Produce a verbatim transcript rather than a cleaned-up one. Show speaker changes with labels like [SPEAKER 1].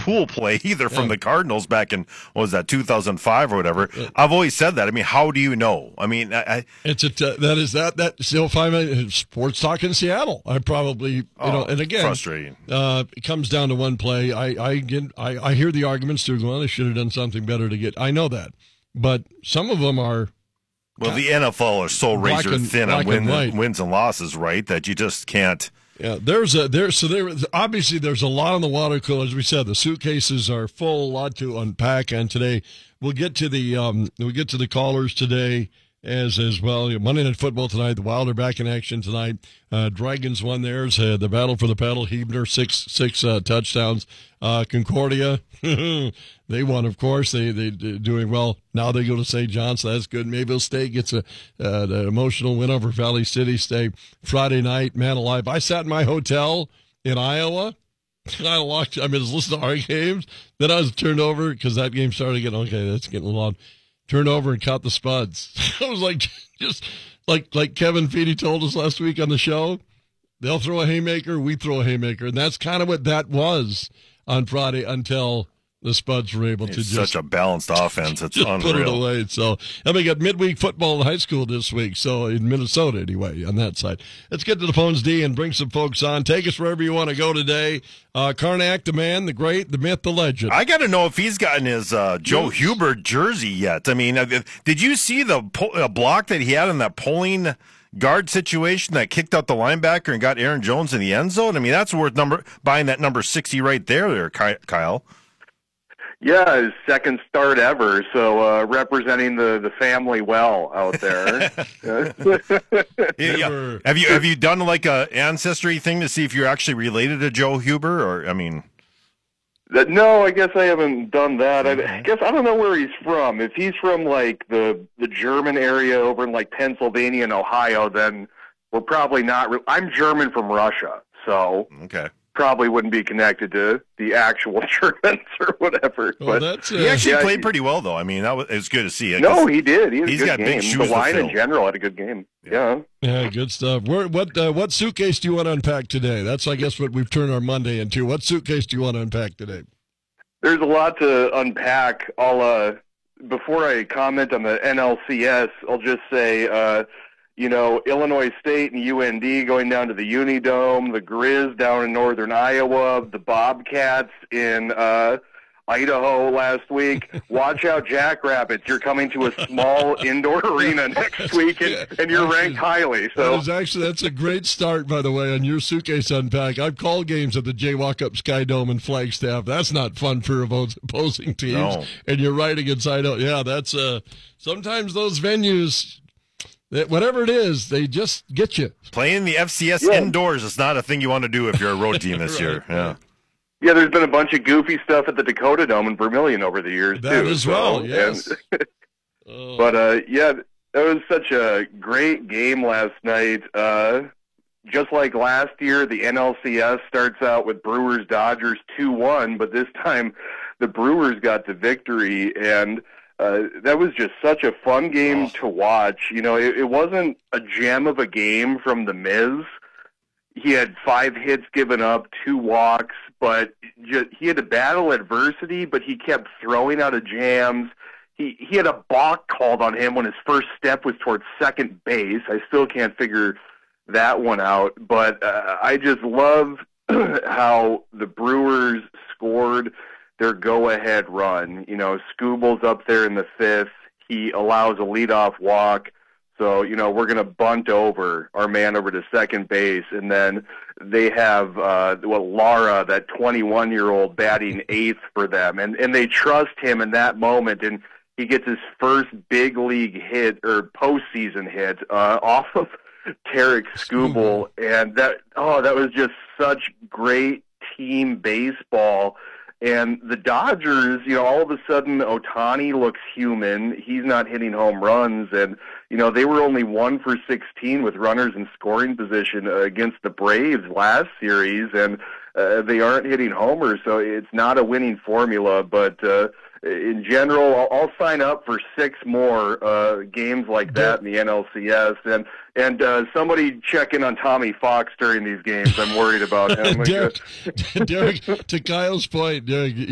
[SPEAKER 1] pool play either from
[SPEAKER 2] Yeah.
[SPEAKER 1] the Cardinals back in, what was that, two thousand five or whatever. I've always said that. I mean, how do you know? I mean, I, I
[SPEAKER 2] It's a t- that is that that still five minutes sports talk in Seattle. I probably you
[SPEAKER 1] oh,
[SPEAKER 2] know, and again,
[SPEAKER 1] frustrating.
[SPEAKER 2] Uh, it comes down to one play. I I get I, I hear the arguments too. Well, they should have done something better to get. I know that, but some of them are.
[SPEAKER 1] Well, the N F L is so
[SPEAKER 2] Black
[SPEAKER 1] razor
[SPEAKER 2] and-
[SPEAKER 1] thin on
[SPEAKER 2] black and
[SPEAKER 1] win,
[SPEAKER 2] white.
[SPEAKER 1] wins and losses, right? That you just can't.
[SPEAKER 2] Yeah, there's a there. So there obviously there's a lot on the water cooler. As we said, the suitcases are full, a lot to unpack. And today we'll get to the um we'll get to the callers today as as well. Monday Night Football tonight. The Wild are back in action tonight. Uh, Dragons won theirs. Uh, the battle for the paddle. Hebner six six uh, touchdowns. Uh, Concordia they won, of course. They they they're doing well. Now they go to Saint John, so that's good. Mayville State gets a uh, an emotional win over Valley City State Friday night. Man alive! I sat in my hotel in Iowa. I watched. I mean, I was listening to our games. Then I was turned over because that game started getting okay. That's getting a lot. Turned over and caught the Spuds. I was like, just like like Kevin Feedy told us last week on the show. They'll throw a haymaker, we throw a haymaker, and that's kind of what that was on Friday until the Spuds were able
[SPEAKER 1] It's
[SPEAKER 2] to just
[SPEAKER 1] such a balanced offense. It's
[SPEAKER 2] just
[SPEAKER 1] unreal.
[SPEAKER 2] put it away. So, and we got midweek football in high school this week. So in Minnesota, anyway, on that side. Let's get to the phones, D, and bring some folks on. Take us wherever you want to go today. Uh, Karnak, the man, the great, the myth, the legend.
[SPEAKER 1] I got to know if he's gotten his uh, Joe Huber jersey yet. I mean, uh, did you see the po- uh, block that he had in that pulling guard situation that kicked out the linebacker and got Aaron Jones in the end zone? I mean, that's worth number buying that number sixty right there, there, Kyle.
[SPEAKER 3] Yeah, his second start ever, so uh, representing the, the family well out there.
[SPEAKER 1] Yeah, yeah. Have you have you done like a ancestry thing to see if you're actually related to Joe Huber? Or I mean,
[SPEAKER 3] That, no, I guess I haven't done that. I, I guess I don't know where he's from. If he's from like the the German area over in like Pennsylvania and Ohio, then we're probably not. Re- I'm German from Russia, so
[SPEAKER 1] okay.
[SPEAKER 3] Probably wouldn't be connected to the actual Germans or whatever.
[SPEAKER 2] Well,
[SPEAKER 3] but
[SPEAKER 2] that's, uh,
[SPEAKER 1] He actually
[SPEAKER 3] yeah,
[SPEAKER 1] played
[SPEAKER 3] he-
[SPEAKER 1] pretty well, though. I mean, that was it was good to see.
[SPEAKER 3] No, he did. He had a
[SPEAKER 1] he's
[SPEAKER 3] good
[SPEAKER 1] got
[SPEAKER 3] game.
[SPEAKER 1] big shoes
[SPEAKER 3] the
[SPEAKER 1] to
[SPEAKER 3] line in
[SPEAKER 1] fill.
[SPEAKER 3] general had a good game. Yeah.
[SPEAKER 2] Yeah, good stuff. Where, what uh, what suitcase do you want to unpack today? That's, I guess, what we've turned our Monday into. What suitcase do you want to unpack today?
[SPEAKER 3] There's a lot to unpack. I'll uh, before I comment on the N L C S, I'll just say, uh, you know, Illinois State and U N D going down to the Unidome, the Grizz down in northern Iowa, the Bobcats in uh, Idaho last week. Watch out, Jackrabbits! You're coming to a small indoor arena next week, and, and you're ranked highly.
[SPEAKER 2] That
[SPEAKER 3] So
[SPEAKER 2] is actually that's a great start, by the way, on your suitcase unpack. I've called games at the Jay Walkup Sky Dome in Flagstaff. That's not fun for opposing teams.
[SPEAKER 1] No.
[SPEAKER 2] And you're right against Idaho. Yeah, that's uh, sometimes those venues. That whatever it is, they just get you.
[SPEAKER 1] Playing the F C S
[SPEAKER 3] Yeah.
[SPEAKER 1] indoors is not a thing you want to do if you're a road team this
[SPEAKER 2] Right.
[SPEAKER 1] year. Yeah.
[SPEAKER 3] yeah, there's been a bunch of goofy stuff at the Dakota Dome in Vermillion over the years
[SPEAKER 2] That
[SPEAKER 3] too.
[SPEAKER 2] as
[SPEAKER 3] so,
[SPEAKER 2] well,
[SPEAKER 3] and-
[SPEAKER 2] yes. Oh.
[SPEAKER 3] But uh, yeah, that was such a great game last night. Uh, just like last year, the N L C S starts out with Brewers Dodgers two one, but this time the Brewers got the victory, and uh, that was just such a fun game to watch. You know, it, it wasn't a gem of a game from the Miz. He had five hits given up, two walks, but just, he had to battle adversity, but he kept throwing out of jams. He he had a balk called on him when his first step was towards second base. I still can't figure that one out, but uh, I just love how the Brewers scored their go-ahead run. You know, Scooble's up there in the fifth. He allows a leadoff walk. So, you know, we're going to bunt over our man over to second base, and then they have, uh, well, Lara, that twenty-one-year-old batting eighth for them, and, and they trust him in that moment, and he gets his first big league hit, or postseason hit, uh, off of Tarek Skubal, and that, oh, that was just such great team baseball. And the Dodgers, you know, all of a sudden Ohtani looks human. He's not hitting home runs. And, you know, they were only one for sixteen with runners in scoring position uh, against the Braves last series. And uh, they aren't hitting homers. So it's not a winning formula. But uh, in general, I'll, I'll sign up for six more uh, games like that in the N L C S. And, and uh, somebody check in on Tommy Fox during these games. I'm worried about him.
[SPEAKER 2] Derek, Derek, to Kyle's point, Derek,